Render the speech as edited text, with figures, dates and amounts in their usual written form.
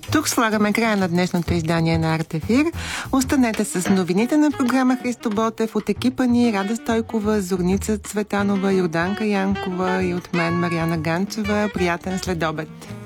Тук слагаме края на днешното издание на Арт Ефир. Останете с новините на програма Христо Ботев от екипа ни: Рада Стойкова, Зорница Цветанова, Йорданка Янкова и от мен Мариана Ганчева. Приятен следобед!